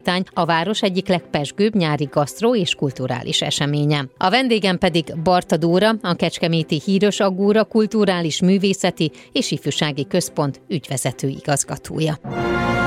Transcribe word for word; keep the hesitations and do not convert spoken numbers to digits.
kapitány, a város egyik legpezsgőbb nyári gasztró és kulturális eseménye. A vendégem pedig Barta Dóra, a Kecskeméti Híros Agóra Kulturális Művészeti és Ifjúsági Központ ügyvezető igazgatója.